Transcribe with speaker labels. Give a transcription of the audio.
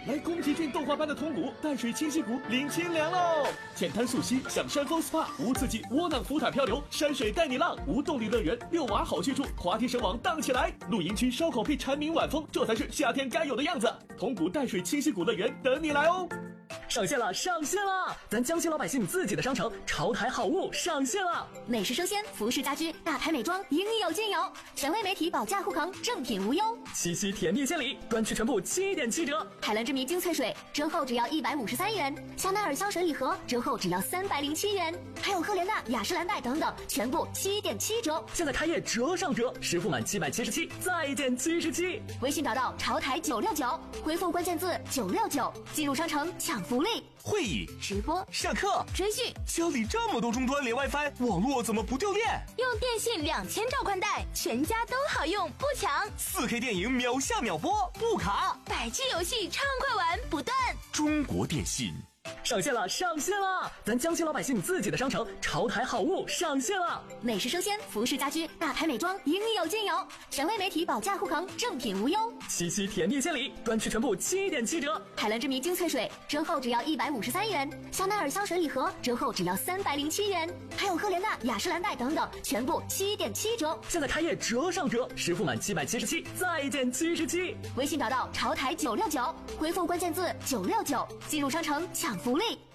Speaker 1: 来宫崎骏动画般的通古淡水清溪谷领清凉喽！简单溯溪，享山峰 SPA， 无刺激窝囊浮塔漂流，山水带你浪，无动力乐园，遛娃好去处，滑梯绳网荡起来，露营区烧烤配蝉鸣晚风，这才是夏天该有的样子。通古淡水清溪谷乐园等你来哦！
Speaker 2: 上线了，上线了！咱江西老百姓自己的商城潮台好物上线了，
Speaker 3: 美食生鲜、服饰家居、大牌美妆应有尽有，权威媒体保价护航，正品无忧。
Speaker 2: 七夕甜蜜献礼，专区全部7.7折。
Speaker 3: 海蓝之谜精粹水折后只要153元，香奈儿香水礼盒折后只要307元，还有赫莲娜、雅诗兰黛等等，全部7.7折。
Speaker 2: 现在开业折上折，实付满777再减77。
Speaker 3: 微信找到潮台969，回复关键字969，进入商城抢福利。
Speaker 4: 会议、
Speaker 3: 直播、
Speaker 4: 上课、
Speaker 3: 追剧，
Speaker 4: 家里这么多终端连 WiFi， 网络怎么不掉链？
Speaker 5: 用电信2000兆宽带，全家都好用，不抢。
Speaker 4: 4K 电影秒下秒播，不卡。
Speaker 5: 100G 游戏畅快玩不断。
Speaker 4: 中国电信。
Speaker 2: 上线了，上线了！咱江西老百姓自己的商城潮台好物上线了，
Speaker 3: 美食生鲜、服饰家居、大牌美妆应有尽有，权威媒体保价护航，正品无忧。
Speaker 2: 七夕甜蜜献礼，专区全部7.7折。
Speaker 3: 海蓝之谜精粹水折后只要153元，香奈儿香水礼盒折后只要307元，还有赫莲娜、雅诗兰黛等等，全部7.7折。
Speaker 2: 现在开业折上折，实付满777再减77。
Speaker 3: 微信找到潮台969，回复关键字969，进入商城抢福利。